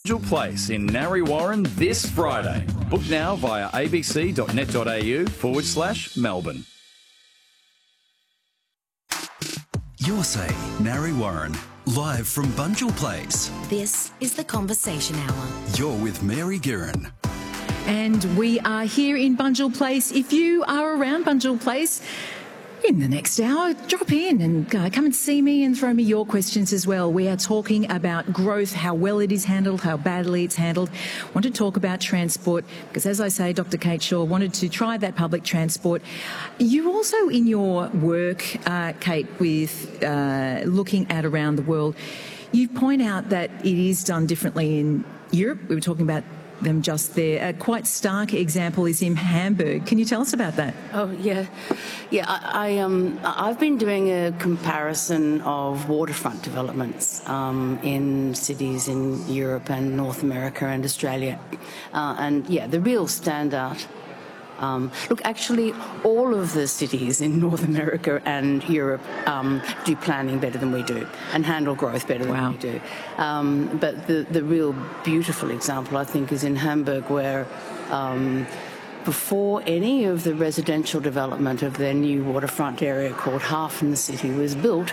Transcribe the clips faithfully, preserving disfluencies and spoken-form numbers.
Bunjil Place in Narre Warren this Friday. Book now via abc.net.au forward slash Melbourne. Your Say, Narre Warren, live from Bunjil Place. This is the Conversation Hour. You're with Mary Guerin. And we are here in Bunjil Place. If you are around Bunjil Place in the next hour, drop in and uh, come and see me and throw me your questions as well. We are talking about growth, how well it is handled, how badly it's handled. Want to talk about transport because, as I say, Doctor Kate Shaw wanted to try that public transport. You also, in your work, uh, Kate, with uh, looking at around the world, you point out that it is done differently in Europe. We were talking about them just there. A quite stark example is in Hamburg. Can you tell us about that? Oh yeah, yeah. I, I um I've been doing a comparison of waterfront developments um, in cities in Europe and North America and Australia, uh, and yeah, the real standout. Um, look, actually, all of the cities in North America and Europe um, do planning better than we do and handle growth better than wow. we do. Um, but the, the real beautiful example, I think, is in Hamburg, where um, before any of the residential development of their new waterfront area called Hafen City was built,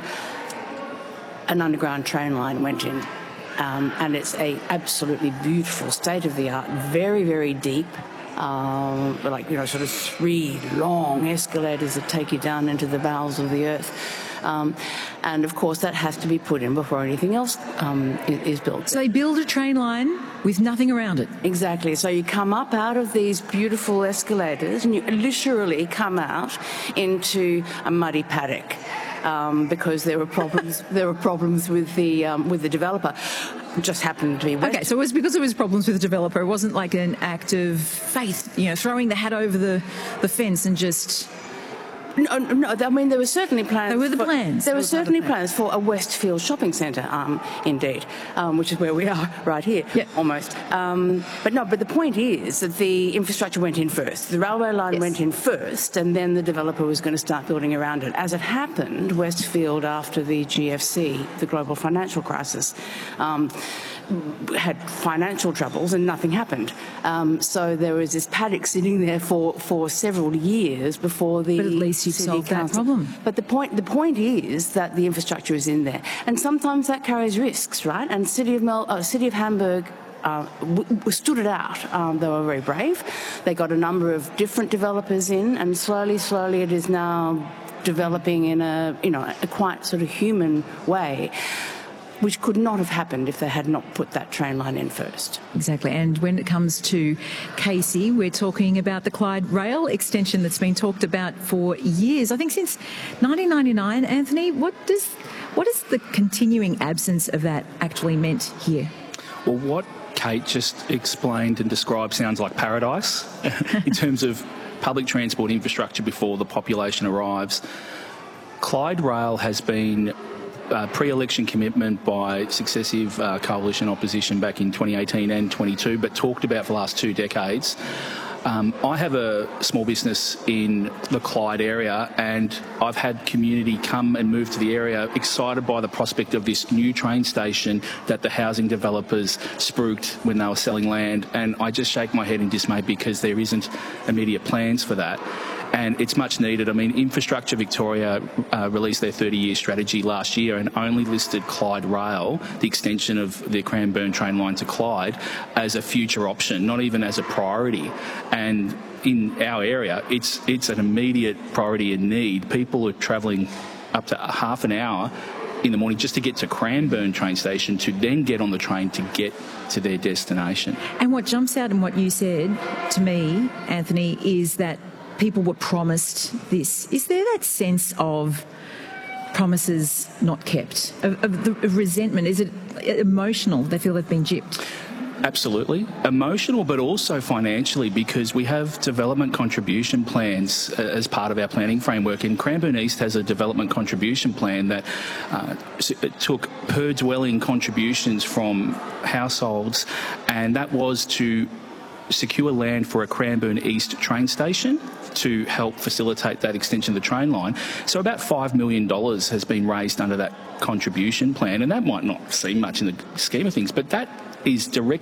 an underground train line went in. Um, and it's a absolutely beautiful, state-of-the-art, very, very deep, Um, like, you know, sort of three long escalators that take you down into the bowels of the earth. Um, and, of course, that has to be put in before anything else um, is, is built. So they build a train line with nothing around it? Exactly. So you come up out of these beautiful escalators and you literally come out into a muddy paddock. Um, because there were problems. there were problems with the um, with the developer. It just happened to be wet. Okay, so it was because there was problems with the developer. It wasn't like an act of faith, you know, throwing the hat over the, the fence and just. No, no, I mean, there were certainly plans. There were the for, plans. There were there certainly plans for a Westfield shopping centre, um, indeed, um, which is where we are right here, yep. almost. Um, but no, but the point is that the infrastructure went in first. The railway line yes. went in first, and then the developer was going to start building around it. As it happened, Westfield, after the G F C, the global financial crisis, um, had financial troubles and nothing happened. Um, so there was this paddock sitting there for, for several years before the But at least you've solved that problem. But the point the point is that the infrastructure is in there. And sometimes that carries risks, right? And City of Mel, uh, City of Hamburg Uh, w- w- stood it out. Um, they were very brave. They got a number of different developers in, and slowly, slowly, it is now developing in a you know a quite sort of human way, which could not have happened if they had not put that train line in first. Exactly. And when it comes to Casey, we're talking about the Clyde Rail extension that's been talked about for years. I think since nineteen ninety-nine. Anthony, what does what is the continuing absence of that actually meant here? Well, what Kate just explained and described sounds like paradise in terms of public transport infrastructure before the population arrives. Clyde Rail has been a pre-election commitment by successive uh, coalition opposition back in twenty eighteen and twenty-two, but talked about for the last two decades. Um, I have a small business in the Clyde area, and I've had community come and move to the area excited by the prospect of this new train station that the housing developers spruiked when they were selling land. And I just shake my head in dismay because there isn't immediate plans for that. And it's much needed. I mean, Infrastructure Victoria uh, released their thirty-year strategy last year and only listed Clyde Rail, the extension of the Cranbourne train line to Clyde, as a future option, not even as a priority. And in our area, it's it's an immediate priority and need. People are travelling up to half an hour in the morning just to get to Cranbourne train station to then get on the train to get to their destination. And what jumps out in what you said to me, Anthony, is that people were promised this. Is there that sense of promises not kept, of, of the of resentment? Is it emotional? They feel they've been gypped? Absolutely. Emotional, but also financially, because we have development contribution plans as part of our planning framework. And Cranbourne East has a development contribution plan that uh, took per dwelling contributions from households, and that was to secure land for a Cranbourne East train station to help facilitate that extension of the train line. So about five million dollars has been raised under that contribution plan, and that might not seem much in the scheme of things, but that is direct